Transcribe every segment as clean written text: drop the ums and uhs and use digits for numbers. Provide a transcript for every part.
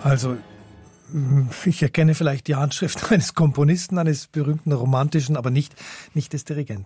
Also, ich erkenne vielleicht die Handschrift eines Komponisten, eines berühmten romantischen, aber nicht des Dirigenten.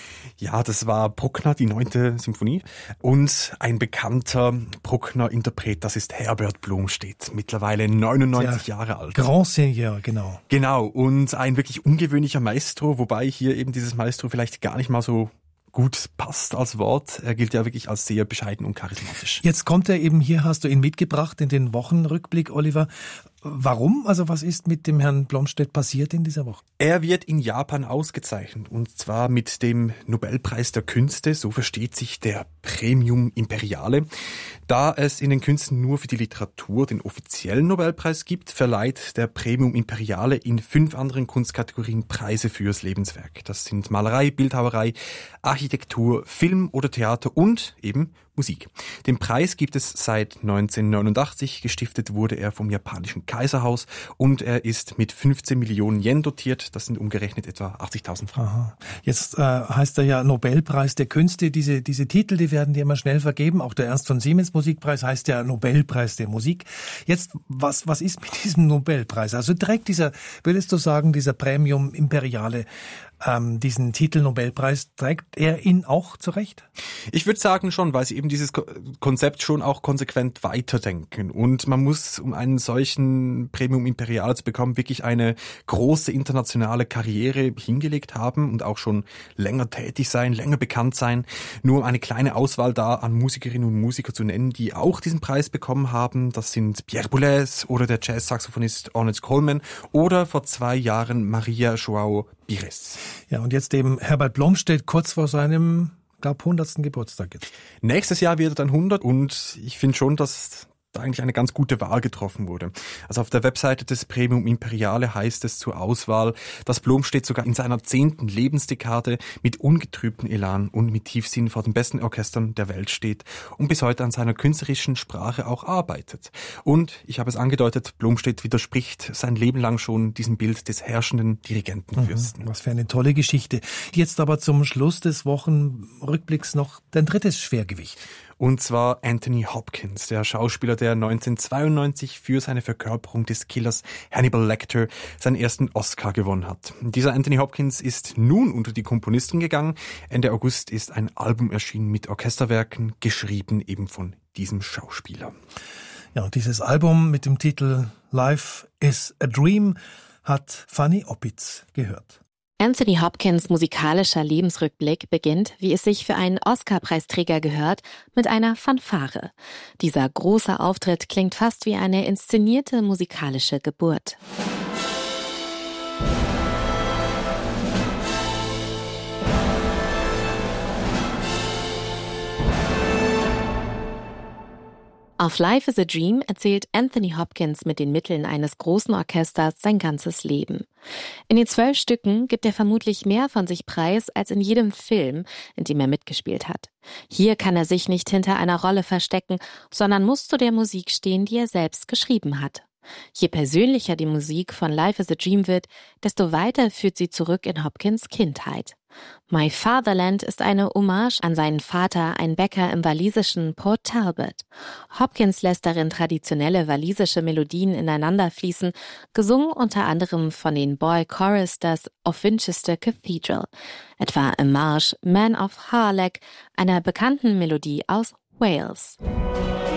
Ja, das war Bruckner, die 9. Symphonie. Und ein bekannter Bruckner-Interpret, das ist Herbert Blomstedt, mittlerweile 99 Jahre alt. Grand Seigneur, genau. Genau, und ein wirklich ungewöhnlicher Maestro, wobei hier eben dieses Maestro vielleicht gar nicht mal so gut passt als Wort. Er gilt ja wirklich als sehr bescheiden und charismatisch. Jetzt kommt er eben hier, hast du ihn mitgebracht in den Wochenrückblick, Oliver. Warum? Also was ist mit dem Herrn Blomstedt passiert in dieser Woche? Er wird in Japan ausgezeichnet und zwar mit dem Nobelpreis der Künste, so versteht sich der Premium Imperiale. Da es in den Künsten nur für die Literatur den offiziellen Nobelpreis gibt, verleiht der Premium Imperiale in 5 anderen Kunstkategorien Preise fürs Lebenswerk. Das sind Malerei, Bildhauerei, Architektur, Film oder Theater und eben Musik. Den Preis gibt es seit 1989. Gestiftet wurde er vom japanischen Kaiserhaus und er ist mit 15 Millionen Yen dotiert. Das sind umgerechnet etwa 80.000 Franken. Aha. Jetzt heißt er ja Nobelpreis der Künste. Diese Titel, die werden dir immer schnell vergeben. Auch der Ernst von Siemens Musikpreis heißt ja Nobelpreis der Musik. Jetzt, was ist mit diesem Nobelpreis? Also trägt würdest du sagen, dieser Premium Imperiale diesen Titel Nobelpreis, trägt er ihn auch zurecht? Ich würde sagen schon, weil sie eben dieses Konzept schon auch konsequent weiterdenken. Und man muss, um einen solchen Premium Imperiale zu bekommen, wirklich eine große internationale Karriere hingelegt haben und auch schon länger tätig sein, länger bekannt sein. Nur eine kleine Auswahl da an Musikerinnen und Musiker zu nennen, die auch diesen Preis bekommen haben. Das sind Pierre Boulez oder der Jazz-Saxophonist Ornette Coleman oder vor 2 Jahren Maria João Pires. Ja, und jetzt eben Herbert Blomstedt kurz vor seinem, 100. Geburtstag jetzt. Nächstes Jahr wird er dann 100 und ich finde schon, dass da eigentlich eine ganz gute Wahl getroffen wurde. Also auf der Webseite des Premium Imperiale heißt es zur Auswahl, dass Blomstedt sogar in seiner 10. Lebensdekade mit ungetrübtem Elan und mit Tiefsinn vor den besten Orchestern der Welt steht und bis heute an seiner künstlerischen Sprache auch arbeitet. Und, ich habe es angedeutet, Blomstedt widerspricht sein Leben lang schon diesem Bild des herrschenden Dirigentenfürsten. Was für eine tolle Geschichte. Jetzt aber zum Schluss des Wochenrückblicks noch dein drittes Schwergewicht. Und zwar Anthony Hopkins, der Schauspieler, der 1992 für seine Verkörperung des Killers Hannibal Lecter seinen ersten Oscar gewonnen hat. Dieser Anthony Hopkins ist nun unter die Komponisten gegangen. Ende August ist ein Album erschienen mit Orchesterwerken, geschrieben eben von diesem Schauspieler. Ja, und dieses Album mit dem Titel Life is a Dream hat Fanny Oppitz gehört. Anthony Hopkins' musikalischer Lebensrückblick beginnt, wie es sich für einen Oscar-Preisträger gehört, mit einer Fanfare. Dieser große Auftritt klingt fast wie eine inszenierte musikalische Geburt. Auf Life is a Dream erzählt Anthony Hopkins mit den Mitteln eines großen Orchesters sein ganzes Leben. In den 12 Stücken gibt er vermutlich mehr von sich preis als in jedem Film, in dem er mitgespielt hat. Hier kann er sich nicht hinter einer Rolle verstecken, sondern muss zu der Musik stehen, die er selbst geschrieben hat. Je persönlicher die Musik von Life is a Dream wird, desto weiter führt sie zurück in Hopkins' Kindheit. My Fatherland ist eine Hommage an seinen Vater, ein Bäcker im walisischen Port Talbot. Hopkins lässt darin traditionelle walisische Melodien ineinander fließen, gesungen unter anderem von den Boy Choristers of Winchester Cathedral, etwa im Marsch Man of Harlech, einer bekannten Melodie aus Wales.